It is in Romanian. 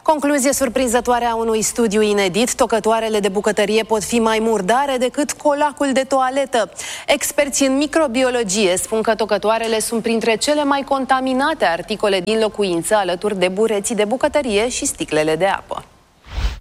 Concluzie surprinzătoare a unui studiu inedit: tocătoarele de bucătărie pot fi mai murdare decât colacul de toaletă. Experții în microbiologie spun că tocătoarele sunt printre cele mai contaminate articole din locuință, alături de bureții de bucătărie și sticlele de apă.